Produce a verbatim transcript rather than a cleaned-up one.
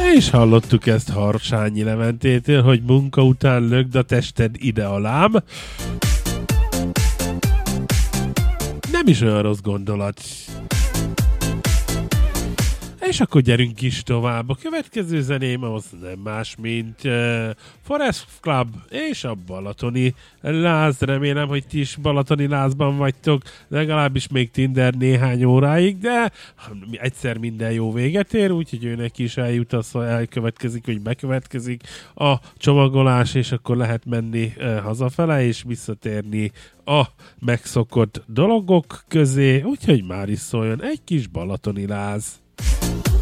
És hallottuk ezt Harsányi Leventétől, hogy munka után lögd a tested ide alám. Nem is olyan rossz gondolat. És akkor gyerünk is tovább. A következő zeném az nem más, mint uh, Forest Club és a Balatoni Láz. Remélem, hogy ti is Balatoni Lázban vagytok, legalábbis még Tinder néhány óráig, de egyszer minden jó véget ér, úgyhogy őnek is eljut az, hogy elkövetkezik, hogy bekövetkezik a csomagolás, és akkor lehet menni uh, hazafele, és visszatérni a megszokott dolgok közé, úgyhogy már is szóljon egy kis Balatoni Láz.